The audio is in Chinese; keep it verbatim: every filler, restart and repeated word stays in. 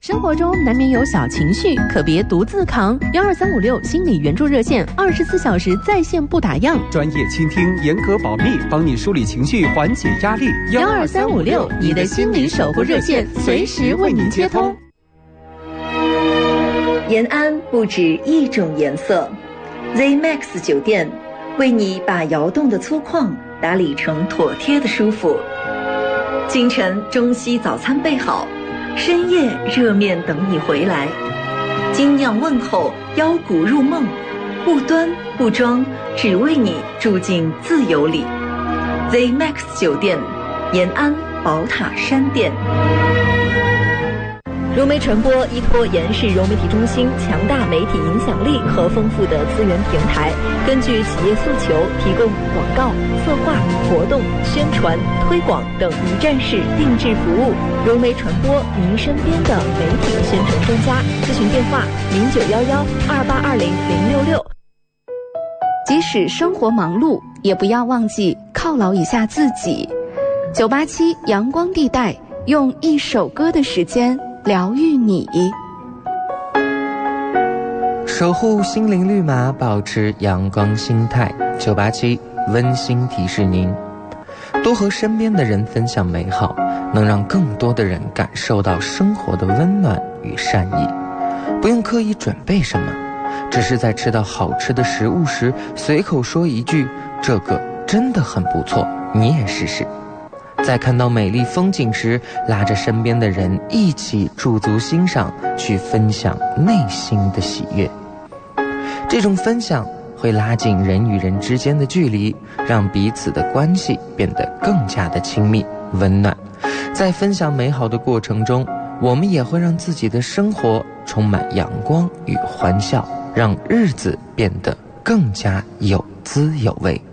生活中难免有小情绪，可别独自扛。幺二三五六心理援助热线，二十四小时在线不打烊， 专业倾听，严格保密，帮你梳理情绪，缓解压力。 幺二三五六，你的心理守护热线，随时为您接通。 延安不止一种颜色 ，Z Max 酒店为你把窑洞的粗犷打理成妥帖的舒服。清晨中西早餐备好，深夜热面等你回来。精酿问候，腰鼓入梦，不端不装，只为你住进自由里。Z Max 酒店，延安宝塔山店。融媒传播依托延世融媒体中心强大媒体影响力和丰富的资源平台，根据企业诉求提供广告、策划、活动、宣传、推广等一站式定制服务。融媒传播，您身边的媒体宣传专家。咨询电话：零九幺幺二八二零零六六。 即使生活忙碌，也不要忘记犒劳一下自己。九八七阳光地带，用一首歌的时间疗愈你， 守护心灵绿码，保持阳光心态。九八七温馨提示您，多和身边的人分享美好，能让更多的人感受到生活的温暖与善意。不用刻意准备什么，只是在吃到好吃的食物时，随口说一句：“这个真的很不错，你也试试。”在看到美丽风景时，拉着身边的人一起驻足欣赏，去分享内心的喜悦。这种分享会拉近人与人之间的距离，让彼此的关系变得更加的亲密温暖。在分享美好的过程中，我们也会让自己的生活充满阳光与欢笑，让日子变得更加有滋有味。